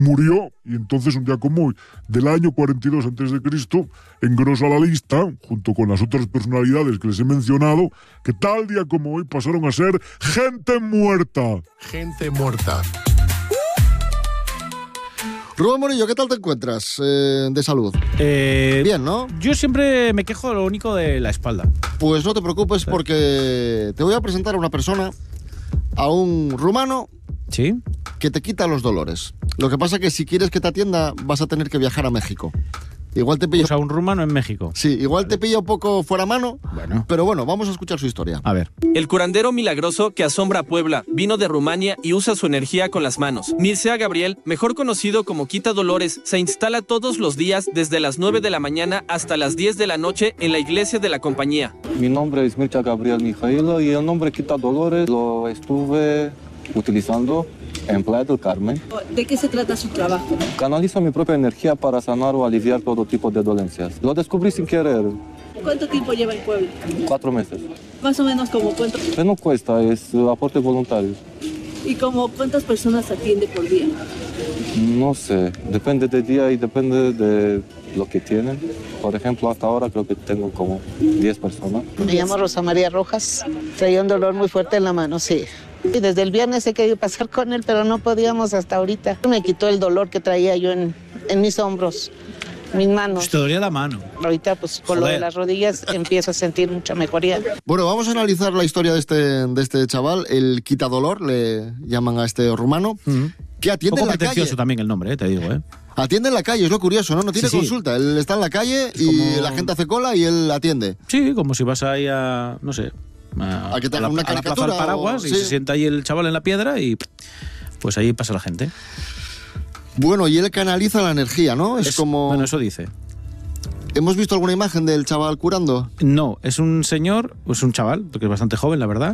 murió, y entonces un día como hoy, del año 42 a.C., engrosa la lista, junto con las otras personalidades que les he mencionado, que tal día como hoy pasaron a ser gente muerta. Gente muerta. Rubén Morillo, ¿qué tal te encuentras de salud? Bien, ¿no? Yo siempre me quejo lo único de la espalda. Pues no te preocupes porque te voy a presentar a una persona, a un rumano, ¿sí?, que te quita los dolores. Lo que pasa es que si quieres que te atienda vas a tener que viajar a México. Igual te pilla... O sea, un rumano en México. Sí, igual te pilla un poco fuera mano, Bueno. pero bueno, vamos a escuchar su historia. A ver. El curandero milagroso que asombra a Puebla vino de Rumania y usa su energía con las manos. Mircea Gabriel, mejor conocido como Quita Dolores, se instala todos los días desde las 9 de la mañana hasta las 10 de la noche en la iglesia de la compañía. Mi nombre es Mircea Gabriel Mijailo y el nombre Quita Dolores lo estuve utilizando en Playa del Carmen. ¿De qué se trata su trabajo? Canalizo mi propia energía para sanar o aliviar todo tipo de dolencias. Lo descubrí sin querer. ¿Cuánto tiempo lleva en Puebla? 4 meses. Más o menos como cuánto. Pero no cuesta, es aporte voluntario. ¿Y como cuántas personas atiende por día? No sé, depende del día y depende de lo que tienen. Por ejemplo, hasta ahora creo que tengo como 10 personas. Me llamo Rosa María Rojas. Traía un dolor muy fuerte en la mano, sí. Y desde el viernes he querido pasar con él, pero no podíamos hasta ahorita. Me quitó el dolor que traía yo en mis hombros, mis manos. Te dolía la mano. Ahorita, pues, con lo de las rodillas empiezo a sentir mucha mejoría. Bueno, vamos a analizar la historia de este chaval, el quitadolor, le llaman a este rumano, que atiende en la calle. Pretencioso también el nombre, te digo, ¿eh? Atiende en la calle, es lo curioso, ¿no? No tiene Sí. consulta, él está en la calle y como... la gente hace cola y él atiende. Sí, como si vas ahí a, no sé, A que te haga la, una a la plaza caricatura del Paraguas o... y sí. se sienta ahí el chaval en la piedra y pues ahí pasa la gente. Bueno, y él canaliza la energía, ¿no? Es como... Bueno, eso dice. ¿Hemos visto alguna imagen del chaval curando? No, es un señor, es un chaval, porque es bastante joven, la verdad,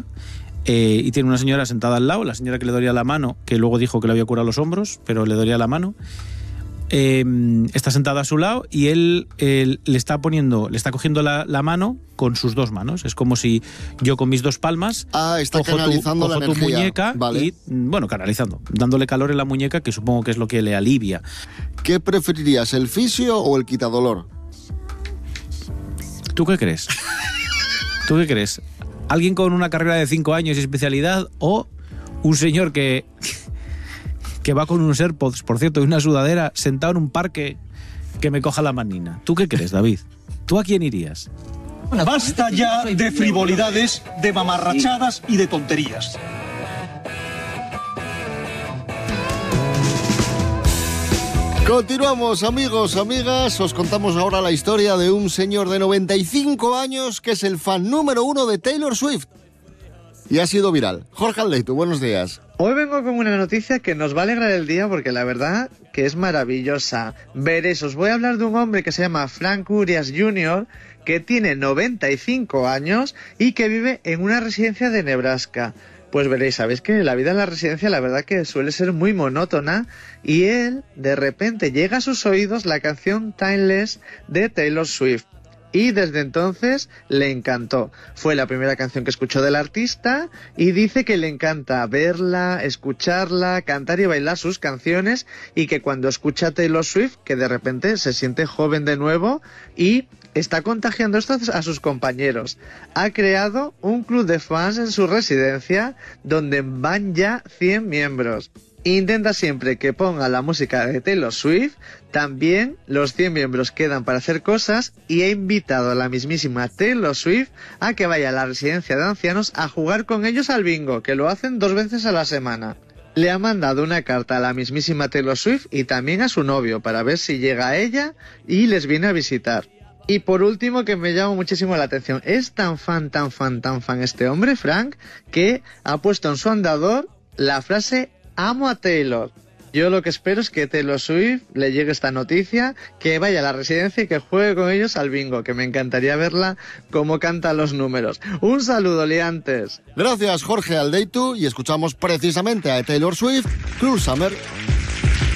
y tiene una señora sentada al lado, la señora que le dolía la mano, que luego dijo que le había curado los hombros, pero le dolía la mano. Está sentada a su lado y él le está cogiendo la mano con sus dos manos. Es como si yo con mis dos palmas está canalizando cojo la tu energía. muñeca, vale. y, bueno, canalizando, dándole calor en la muñeca, que supongo que es lo que le alivia. ¿Qué preferirías, el fisio o el quitadolor? ¿Tú qué crees? ¿Tú qué crees? ¿Alguien con una carrera de 5 años y especialidad o un señor que va con unos AirPods, por cierto, y una sudadera, sentado en un parque, que me coja la manina? ¿Tú qué crees, David? ¿Tú a quién irías? Basta ya de frivolidades, de mamarrachadas y de tonterías. Continuamos, amigos, amigas. Os contamos ahora la historia de un señor de 95 años que es el fan número 1 de Taylor Swift. Y ha sido viral. Jorge Aldeitu, buenos días. Hoy vengo con una noticia que nos va a alegrar el día porque la verdad que es maravillosa. Veréis, os voy a hablar de un hombre que se llama Frank Urias Jr., que tiene 95 años y que vive en una residencia de Nebraska. Pues veréis, sabéis que la vida en la residencia la verdad que suele ser muy monótona y él de repente llega a sus oídos la canción Timeless de Taylor Swift. Y desde entonces le encantó. Fue la primera canción que escuchó del artista y dice que le encanta verla, escucharla, cantar y bailar sus canciones y que cuando escucha a Taylor Swift, que de repente se siente joven de nuevo y está contagiando esto a sus compañeros. Ha creado un club de fans en su residencia donde van ya 100 miembros. Intenta siempre que ponga la música de Taylor Swift, también los 100 miembros quedan para hacer cosas y ha invitado a la mismísima Taylor Swift a que vaya a la residencia de ancianos a jugar con ellos al bingo, que lo hacen 2 veces a la semana. Le ha mandado una carta a la mismísima Taylor Swift y también a su novio para ver si llega a ella y les viene a visitar. Y por último, que me llama muchísimo la atención, es tan fan este hombre, Frank, que ha puesto en su andador la frase "Amo a Taylor". Yo lo que espero es que Taylor Swift le llegue esta noticia, que vaya a la residencia y que juegue con ellos al bingo, que me encantaría verla cómo canta los números. Un saludo, liantes. Gracias, Jorge Aldeitu, y escuchamos precisamente a Taylor Swift, Cruel Summer.